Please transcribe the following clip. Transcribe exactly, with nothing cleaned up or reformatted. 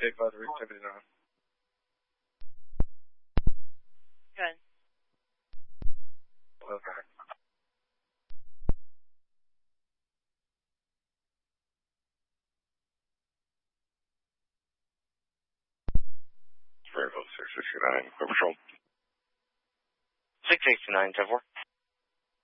take five, the reactivity on. Good. Okay. Variable six sixty-nine, Quick Patrol. six eighty-nine, ten four.